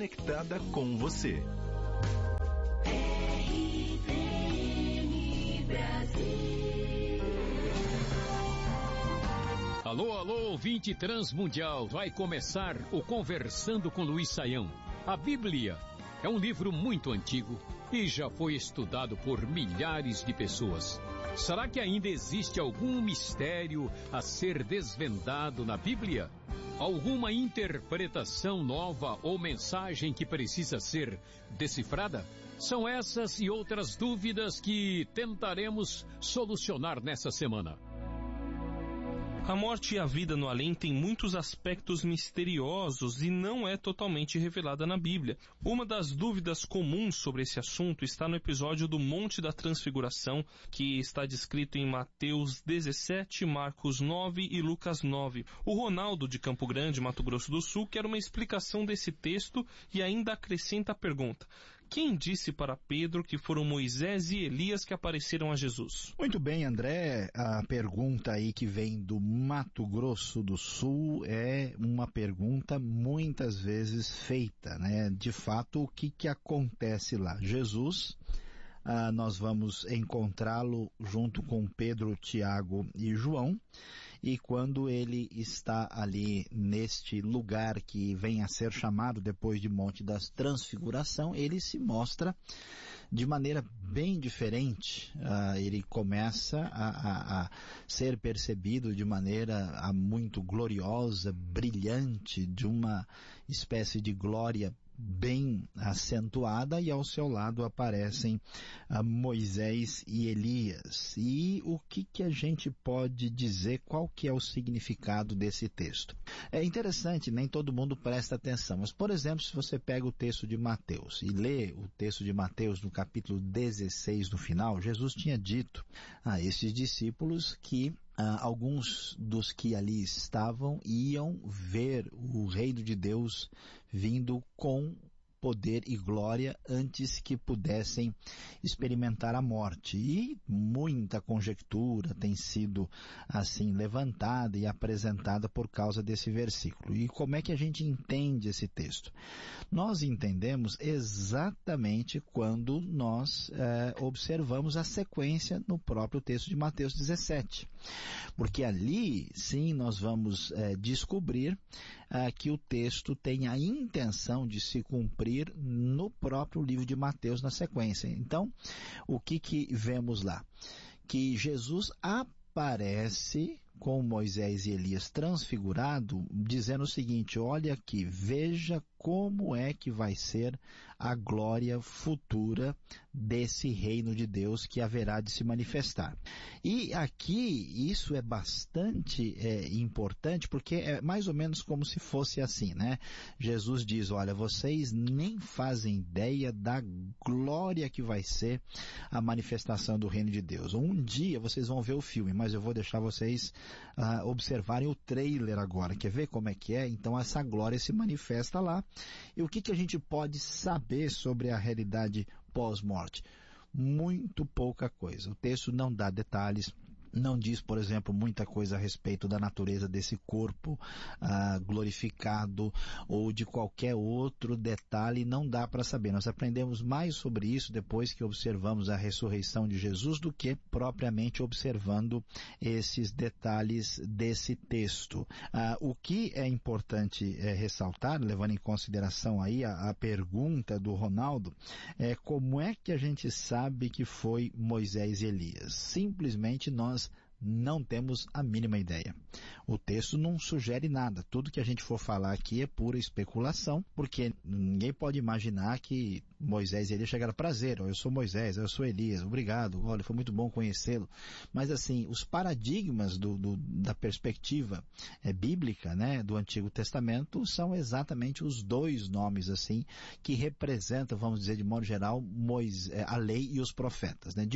conectada com você. Alô, alô, ouvinte transmundial, vai começar o Conversando com Luiz Saião. A Bíblia é um livro muito antigo e já foi estudado por milhares de pessoas. Será que ainda existe algum mistério a ser desvendado na Bíblia? Alguma interpretação nova ou mensagem que precisa ser decifrada? São essas e outras dúvidas que tentaremos solucionar nessa semana. A morte e a vida no além têm muitos aspectos misteriosos e não é totalmente revelada na Bíblia. Uma das dúvidas comuns sobre esse assunto está no episódio do Monte da Transfiguração, que está descrito em Mateus 17, Marcos 9 e Lucas 9. O Ronaldo, de Campo Grande, Mato Grosso do Sul, quer uma explicação desse texto e ainda acrescenta a pergunta: quem disse para Pedro que foram Moisés e Elias que apareceram a Jesus? Muito bem, André, a pergunta aí que vem do Mato Grosso do Sul é uma pergunta muitas vezes feita, né? De fato, o que acontece lá? Jesus, nós vamos encontrá-lo junto com Pedro, Tiago e João, e quando ele está ali neste lugar que vem a ser chamado depois de Monte das Transfiguração, ele se mostra de maneira bem diferente. Ele começa a ser percebido de maneira muito gloriosa, brilhante, de uma espécie de glória bem acentuada, e ao seu lado aparecem Moisés e Elias. E o que a gente pode dizer, qual que é o significado desse texto? É interessante, nem todo mundo presta atenção, mas, por exemplo, se você pega o texto de Mateus e lê o texto de Mateus no capítulo 16, no final, Jesus tinha dito a esses discípulos que alguns dos que ali estavam iam ver o reino de Deus vindo com poder e glória antes que pudessem experimentar a morte. E muita conjectura tem sido assim levantada e apresentada por causa desse versículo. E como é que a gente entende esse texto? Nós entendemos exatamente quando nós observamos a sequência no próprio texto de Mateus 17. Porque ali, sim, nós vamos descobrir que o texto tem a intenção de se cumprir no próprio livro de Mateus na sequência. Então, o que vemos lá? Que Jesus aparece com Moisés e Elias transfigurado, dizendo o seguinte: olha aqui, veja como é que vai ser a glória futura desse reino de Deus que haverá de se manifestar. E aqui isso é bastante importante, porque é mais ou menos como se fosse assim, né? Jesus diz: olha, vocês nem fazem ideia da glória que vai ser a manifestação do reino de Deus. Um dia vocês vão ver o filme, mas eu vou deixar vocês observarem o trailer agora. Quer ver como é que é? Então essa glória se manifesta lá. E o que a gente pode saber sobre a realidade pós-morte? Muito pouca coisa. O texto não dá detalhes, não diz, por exemplo, muita coisa a respeito da natureza desse corpo glorificado ou de qualquer outro detalhe, não dá para saber. Nós aprendemos mais sobre isso depois que observamos a ressurreição de Jesus do que propriamente observando esses detalhes desse texto. O que é importante ressaltar, levando em consideração aí a pergunta do Ronaldo, é como é que a gente sabe que foi Moisés e Elias? Simplesmente nós não temos a mínima ideia. O texto não sugere nada. Tudo que a gente for falar aqui é pura especulação, porque ninguém pode imaginar que Moisés e Elias chegaram: prazer, eu sou Moisés, eu sou Elias, obrigado, olha, foi muito bom conhecê-lo. Mas assim, os paradigmas da perspectiva bíblica, né, do Antigo Testamento, são exatamente os dois nomes assim que representam, vamos dizer de modo geral, a lei e os profetas, né?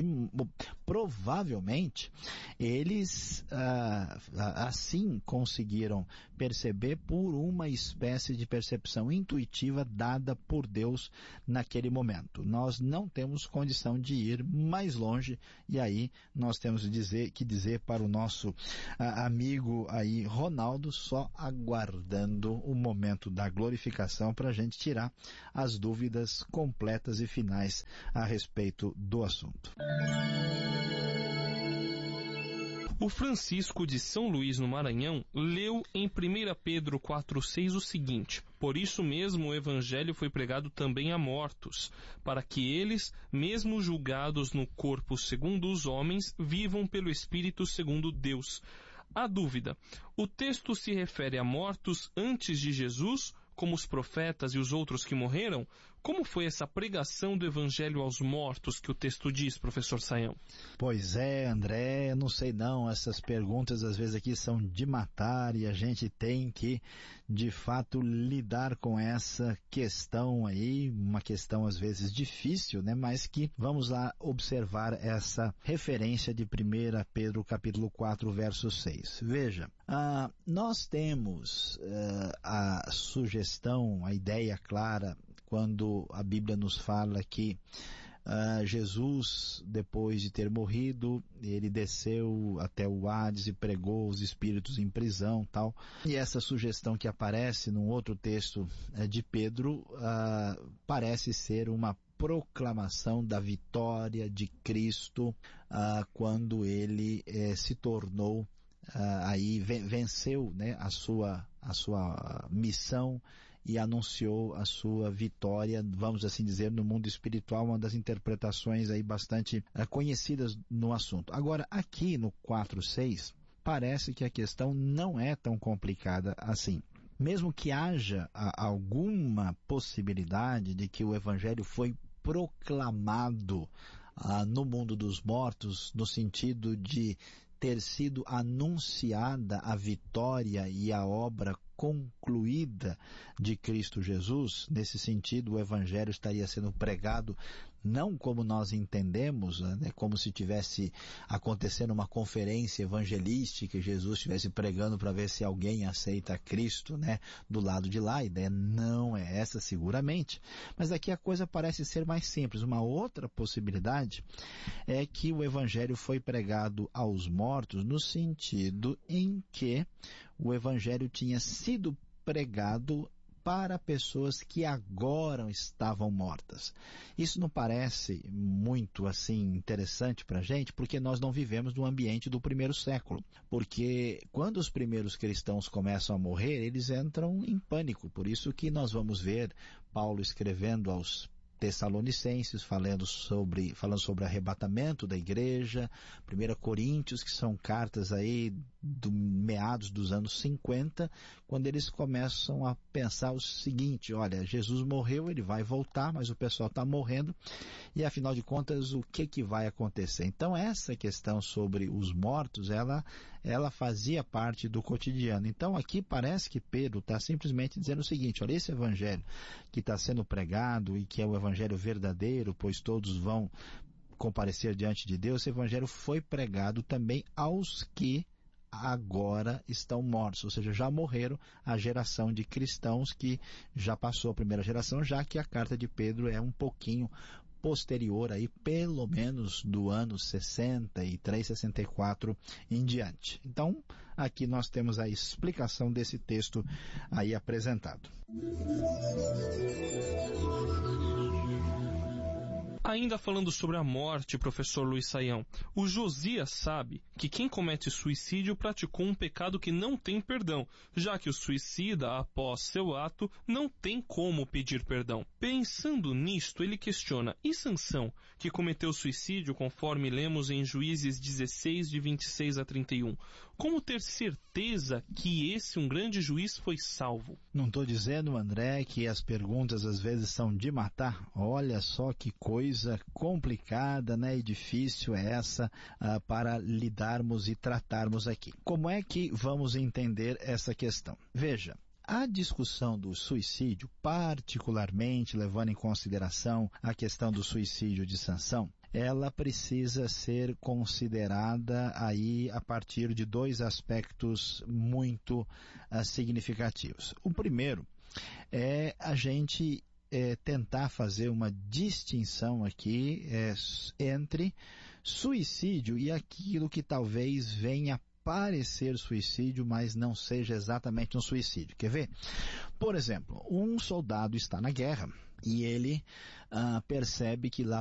Provavelmente eles assim conseguiram perceber por uma espécie de percepção intuitiva dada por Deus naquele momento. Nós não temos condição de ir mais longe, e aí nós temos que dizer para o nosso amigo aí, Ronaldo, só aguardando o momento da glorificação para a gente tirar as dúvidas completas e finais a respeito do assunto. O Francisco de São Luís, no Maranhão, leu em 1 Pedro 4,6 o seguinte: por isso mesmo o Evangelho foi pregado também a mortos, para que eles, mesmo julgados no corpo segundo os homens, vivam pelo Espírito segundo Deus. A dúvida: o texto se refere a mortos antes de Jesus, como os profetas e os outros que morreram? Como foi essa pregação do Evangelho aos mortos que o texto diz, professor Sayão? Pois é, André, não sei não, essas perguntas às vezes aqui são de matar e a gente tem que, de fato, lidar com essa questão aí, uma questão às vezes difícil, né? Mas que vamos lá observar essa referência de 1 Pedro capítulo 4, verso 6. Veja, nós temos a sugestão, a ideia clara, quando a Bíblia nos fala que Jesus, depois de ter morrido, ele desceu até o Hades e pregou os espíritos em prisão, tal. E essa sugestão que aparece num outro texto de Pedro parece ser uma proclamação da vitória de Cristo quando ele se tornou aí venceu, né, a sua missão e anunciou a sua vitória, vamos assim dizer, no mundo espiritual, uma das interpretações aí bastante conhecidas no assunto. Agora, aqui no 4:6, parece que a questão não é tão complicada assim. Mesmo que haja alguma possibilidade de que o Evangelho foi proclamado no mundo dos mortos, no sentido de ter sido anunciada a vitória e a obra concluída de Cristo Jesus, nesse sentido o Evangelho estaria sendo pregado não como nós entendemos, né, como se tivesse acontecendo uma conferência evangelística e Jesus estivesse pregando para ver se alguém aceita Cristo, né, do lado de lá. A ideia não é essa seguramente, mas aqui a coisa parece ser mais simples. Uma outra possibilidade é que o Evangelho foi pregado aos mortos no sentido em que o Evangelho tinha sido pregado para pessoas que agora estavam mortas. Isso não parece muito assim interessante para a gente, porque nós não vivemos no ambiente do primeiro século. Porque quando os primeiros cristãos começam a morrer, eles entram em pânico. Por isso que nós vamos ver Paulo escrevendo aos Tessalonicenses, falando sobre arrebatamento da igreja, 1 Coríntios, que são cartas aí do meados dos anos 50, quando eles começam a pensar o seguinte: olha, Jesus morreu, ele vai voltar, mas o pessoal está morrendo, e afinal de contas, o que vai acontecer? Então, essa questão sobre os mortos, ela fazia parte do cotidiano. Então, aqui parece que Pedro está simplesmente dizendo o seguinte: olha, esse evangelho que está sendo pregado e que é o evangelho verdadeiro, pois todos vão comparecer diante de Deus, esse evangelho foi pregado também aos que agora estão mortos, ou seja, já morreram, a geração de cristãos que já passou a primeira geração, já que a carta de Pedro é um pouquinho posterior aí, pelo menos do ano 63, 64 em diante. Então, aqui nós temos a explicação desse texto aí apresentado. Ainda falando sobre a morte, professor Luiz Sayão, o Josias sabe que quem comete suicídio praticou um pecado que não tem perdão, já que o suicida, após seu ato, não tem como pedir perdão. Pensando nisto, ele questiona: e Sansão, que cometeu suicídio, conforme lemos em Juízes 16, de 26 a 31, como ter certeza que esse um grande juiz foi salvo? Não estou dizendo, André, que as perguntas às vezes são de matar. Olha só que coisa complicada, né, e difícil é essa para lidarmos e tratarmos aqui. Como é que vamos entender essa questão? Veja, a discussão do suicídio, particularmente levando em consideração a questão do suicídio de Sansão, ela precisa ser considerada aí a partir de dois aspectos muito significativos. O primeiro é a gente tentar fazer uma distinção aqui entre suicídio e aquilo que talvez venha parecer suicídio, mas não seja exatamente um suicídio. Quer ver? Por exemplo, um soldado está na guerra e ele percebe que lá